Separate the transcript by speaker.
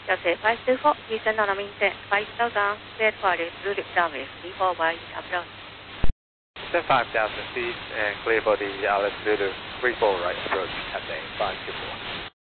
Speaker 1: Delta 524, Houston on Maintain 5000, cleared for the Zulu service, 34 by approach.
Speaker 2: 75 Delta Seas and clear for the Alice Zulu 34 right approach, Cathay 524.